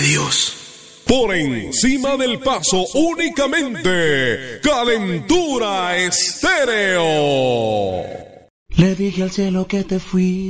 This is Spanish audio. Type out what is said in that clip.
Adiós. Por encima del paso únicamente, Calentura Estéreo. Le dije al cielo que te fui.